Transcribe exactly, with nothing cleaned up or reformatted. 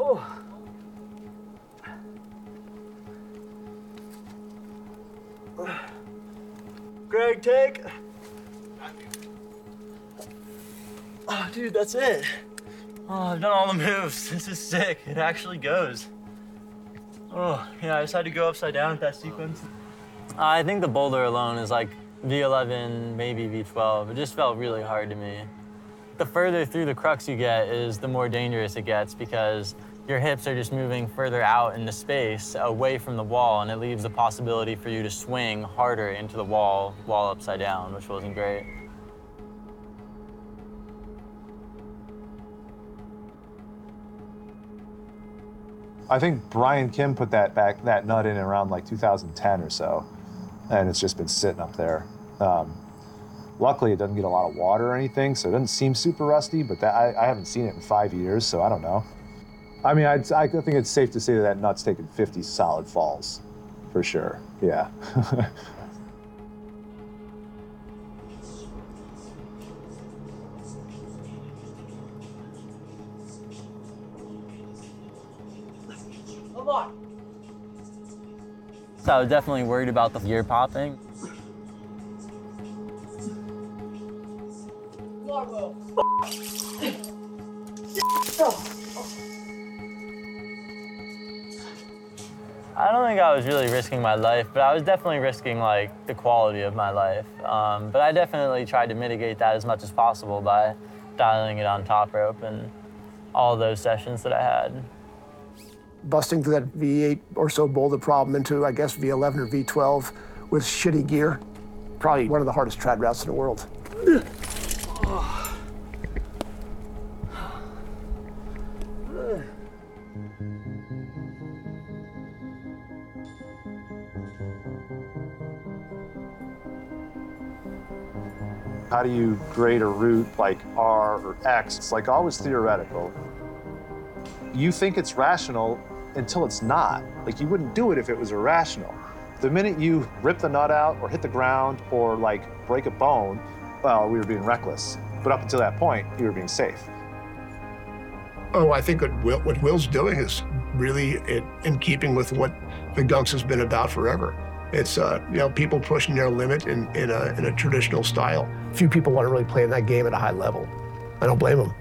Oh. Greg, take. Oh, dude, that's it. Oh, I've done all the moves. This is sick. It actually goes. Oh, yeah, I just had to go upside down with that sequence. I think the boulder alone is like V eleven, maybe V twelve. It just felt really hard to me. The further through the crux you get is the more dangerous it gets because your hips are just moving further out into space, away from the wall, and it leaves the possibility for you to swing harder into the wall while upside down, which wasn't great. I think Brian Kim put that back that nut in around like two thousand ten or so, and it's just been sitting up there. Um, luckily, it doesn't get a lot of water or anything, so it doesn't seem super rusty. But that, I, I haven't seen it in five years, so I don't know. I mean, I'd, I think it's safe to say that that nut's taken fifty solid falls, for sure. Yeah. So I was definitely worried about the gear popping. I don't think I was really risking my life, but I was definitely risking like the quality of my life. Um, but I definitely tried to mitigate that as much as possible by dialing it on top rope and all those sessions that I had. Busting through that V eight or so boulder problem into, I guess, V eleven or V twelve with shitty gear. Probably one of the hardest trad routes in the world. How do you grade a route like R or X? It's like always theoretical. You think it's rational until it's not. Like you wouldn't do it if it was irrational. The minute you rip the nut out or hit the ground or like break a bone, well, we were being reckless. But up until that point, you were being safe. Oh, I think what, Will, what Will's doing is really in, in keeping with what the Gunks has been about forever. It's, uh, you know, people pushing their limit in, in, a, in a traditional style. Few people want to really play in that game at a high level. I don't blame them.